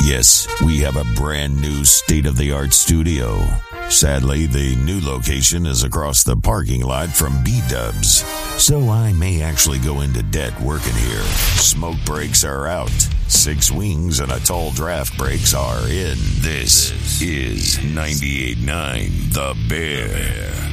Yes, we have a brand new state-of-the-art studio. Sadly, the new location is across the parking lot from B-Dubs, so I may actually go into debt working here. Smoke breaks are out. 6 wings and a tall draft breaks are in. This is 98.9 The Bear.